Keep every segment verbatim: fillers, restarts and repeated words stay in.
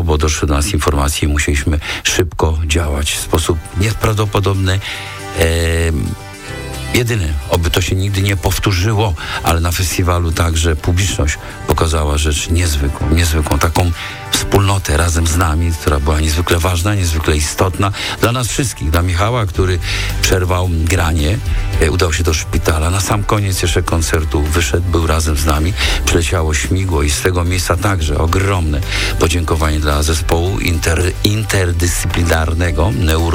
zadziałało, bo doszły do nas informacje i musieliśmy szybko działać w sposób nieprawdopodobny. E, Jedyny, oby to się nigdy nie powtórzyło, ale na festiwalu także publiczność pokazała rzecz niezwykłą, niezwykłą, taką wspólnotę razem z nami, która była niezwykle ważna, niezwykle istotna dla nas wszystkich, dla Michała, który przerwał granie, e, udał się do szpitala. Na sam koniec jeszcze koncertu wyszedł, był razem z nami, przyleciało śmigło i z tego miejsca także ogromne podziękowanie dla zespołu inter, interdyscyplinarnego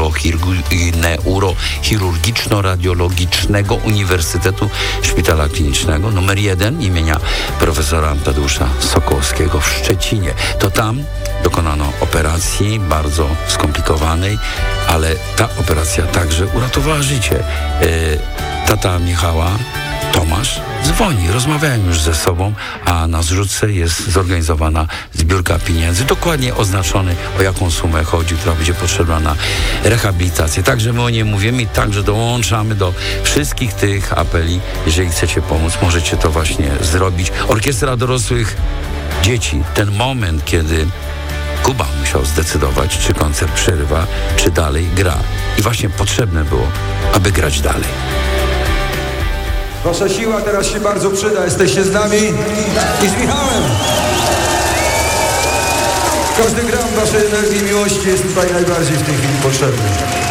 neurochirurgiczno-radiologicznego Uniwersytetu Szpitala Klinicznego numer jeden imienia profesora Tadeusza Sokołowskiego w Szczecinie. To tam dokonano operacji bardzo skomplikowanej, ale ta operacja także uratowała życie. E, tata Michała, Tomasz, dzwoni, rozmawiają już ze sobą, a na zrzutce jest zorganizowana zbiórka pieniędzy, dokładnie oznaczony, o jaką sumę chodzi, która będzie potrzebna na rehabilitację. Także my o niej mówimy i także dołączamy do wszystkich tych apeli. Jeżeli chcecie pomóc, możecie to właśnie zrobić. Orkiestra dorosłych dzieci, ten moment, kiedy Kuba musiał zdecydować, czy koncert przerywa, czy dalej gra. I właśnie potrzebne było, aby grać dalej. Wasza siła teraz się bardzo przyda. Jesteście z nami i z Michałem. Każdy gram waszej energii i miłości jest tutaj najbardziej w tej chwili potrzebny.